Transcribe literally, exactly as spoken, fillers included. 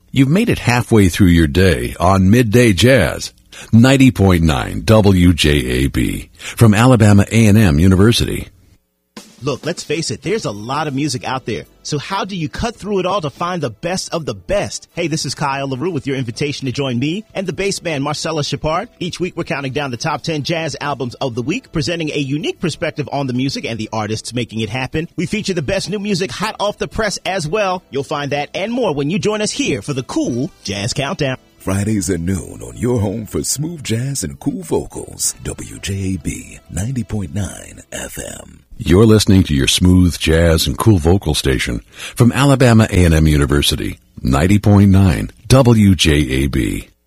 You've made it halfway through your day on Midday Jazz. ninety point nine W J A B from Alabama A and M University. Look, let's face it, there's a lot of music out there. So how do you cut through it all to find the best of the best? Hey, this is Kyle LaRue with your invitation to join me and the bass man Marcella Shepard. Each week we're counting down the top ten jazz albums of the week, presenting a unique perspective on the music and the artists making it happen. We feature the best new music hot off the press as well. You'll find that and more when you join us here for the Cool Jazz Countdown. Fridays at noon on your home for smooth jazz and cool vocals. W J A B ninety point nine F M. You're listening to your smooth jazz and cool vocal station from Alabama A and M University. ninety point nine W J A B.